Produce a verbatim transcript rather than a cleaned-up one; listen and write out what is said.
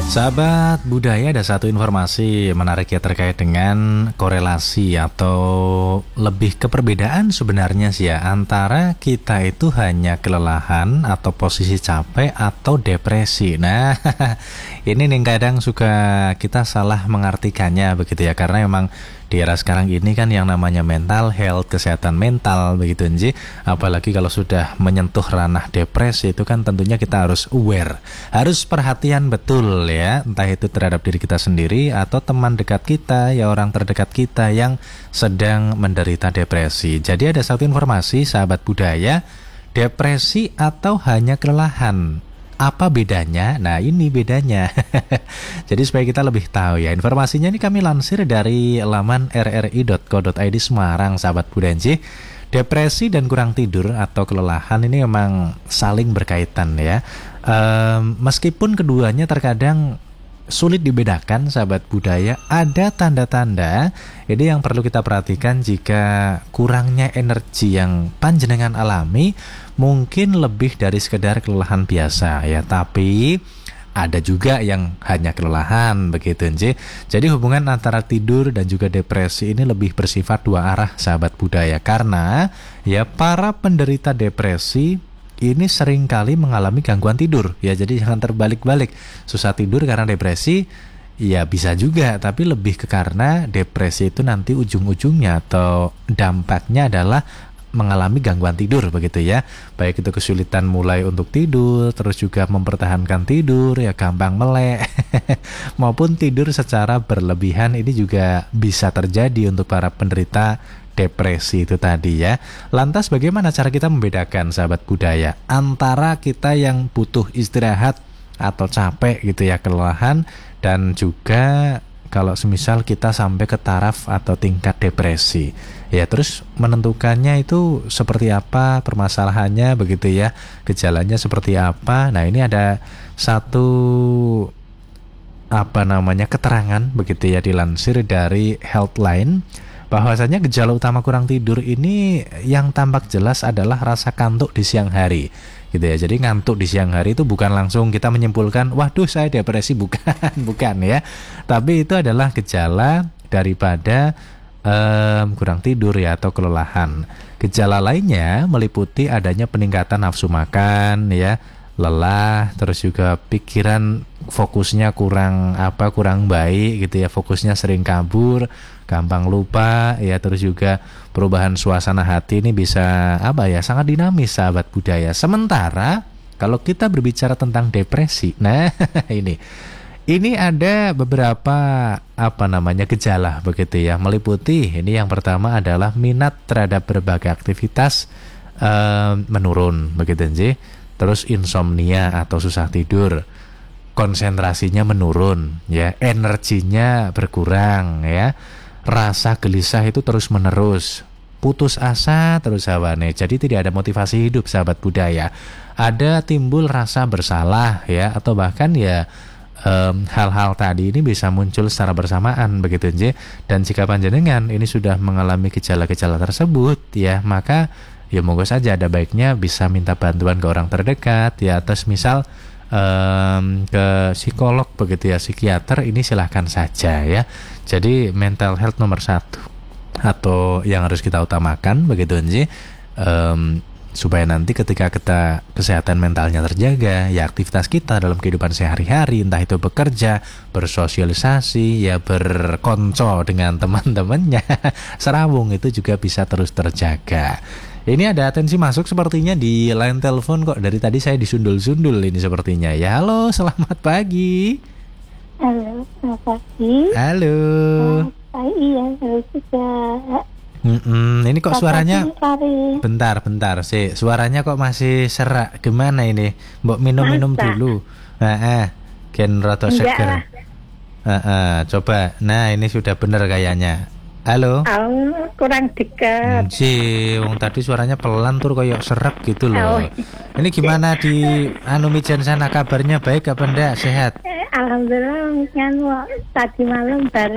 Sahabat budaya, ada satu informasi menarik ya terkait dengan korelasi atau lebih ke perbedaan sebenarnya sih ya antara kita itu hanya kelelahan atau posisi capek atau depresi. Nah, ini nih kadang suka kita salah mengartikannya begitu ya, karena memang di era sekarang ini kan yang namanya mental health, kesehatan mental begitu Nji. Apalagi kalau sudah menyentuh ranah depresi itu kan tentunya kita harus aware, harus perhatian betul ya, entah itu terhadap diri kita sendiri atau teman dekat kita ya, orang terdekat kita yang sedang menderita depresi. Jadi ada satu informasi sahabat budaya, depresi atau hanya kelelahan, apa bedanya? Nah ini bedanya. Jadi supaya kita lebih tahu ya, informasinya ini kami lansir dari laman r r i dot co dot i d Semarang, sahabat Budanji. Depresi dan kurang tidur atau kelelahan ini memang saling berkaitan ya. Ehm, meskipun keduanya terkadang sulit dibedakan sahabat budaya, ada tanda-tanda ini yang perlu kita perhatikan. Jika kurangnya energi yang panjenengan alami, mungkin lebih dari sekedar kelelahan biasa ya, tapi ada juga yang hanya kelelahan begitu Nji. Jadi hubungan antara tidur dan juga depresi ini lebih bersifat dua arah sahabat budaya, karena ya para penderita depresi ini seringkali mengalami gangguan tidur ya. Jadi jangan terbalik-balik, susah tidur karena depresi ya bisa juga, tapi lebih ke karena depresi itu nanti ujung-ujungnya atau dampaknya adalah mengalami gangguan tidur begitu ya. Baik itu kesulitan mulai untuk tidur, terus juga mempertahankan tidur ya, gampang melek maupun tidur secara berlebihan, ini juga bisa terjadi untuk para penderita depresi itu tadi ya. Lantas bagaimana cara kita membedakan sahabat budaya antara kita yang butuh istirahat atau capek gitu ya, kelelahan, dan juga kalau semisal kita sampai ke taraf atau tingkat depresi ya, terus menentukannya itu seperti apa permasalahannya begitu ya, gejalanya seperti apa. Nah ini ada satu apa namanya keterangan begitu ya, dilansir dari Healthline, bahwasanya gejala utama kurang tidur ini yang tampak jelas adalah rasa kantuk di siang hari gitu ya. Jadi ngantuk di siang hari itu bukan langsung kita menyimpulkan waduh saya depresi, bukan bukan ya, tapi itu adalah gejala daripada um, kurang tidur ya atau kelelahan. Gejala lainnya meliputi adanya peningkatan nafsu makan ya, lelah, terus juga pikiran fokusnya kurang apa kurang baik gitu ya, fokusnya sering kabur, gampang lupa ya, terus juga perubahan suasana hati ini bisa apa ya, sangat dinamis sahabat budaya. Sementara kalau kita berbicara tentang depresi, nah ini ini ada beberapa apa namanya gejala begitu ya, meliputi ini yang pertama adalah minat terhadap berbagai aktivitas eh, menurun begitu sih. Terus insomnia atau susah tidur, konsentrasinya menurun ya, energinya berkurang ya, rasa gelisah itu terus menerus, putus asa terus hawane, jadi tidak ada motivasi hidup sahabat budaya. Ada timbul rasa bersalah ya, atau bahkan ya um, hal-hal tadi ini bisa muncul secara bersamaan begitu Nji. Dan jika panjenengan ini sudah mengalami gejala-gejala tersebut ya, maka ya monggo saja ada baiknya bisa minta bantuan ke orang terdekat ya, atas misal um, ke psikolog begitu ya, psikiater, ini silahkan saja ya. Jadi mental health nomor satu atau yang harus kita utamakan begitu Nji, um, supaya nanti ketika kita kesehatan mentalnya terjaga ya, aktivitas kita dalam kehidupan sehari-hari, entah itu bekerja, bersosialisasi ya, berkonco dengan teman-temannya, serawung, itu juga bisa terus terjaga. Ini ada atensi masuk sepertinya di line telepon kok. Dari tadi saya disundul-sundul ini sepertinya ya. Halo, selamat pagi. Halo, selamat pagi. Halo. Selamat iya, halo juga. Mm-mm, ini kok Selamat suaranya pagi, bentar, bentar sih. Suaranya kok masih serak. Gimana ini? Mbok minum-minum Masa? dulu. Heeh. Gen rada seger. Heeh, coba. Nah, ini sudah bener kayaknya. Halo. Oh, kurang dekat. Si, wong tadi suaranya pelan tuh kayak serap gitu loh. Oh. Ini gimana di anu Mijan sana, kabarnya baik apa enggak, sehat? Eh, Alhamdulillah, kan tadi malam baru